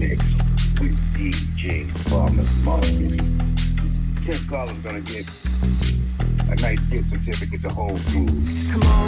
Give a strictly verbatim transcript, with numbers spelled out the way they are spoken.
mix with D J Farmer's Market. Tim Collins gonna get a nice gift certificate to Whole Foods. Come on.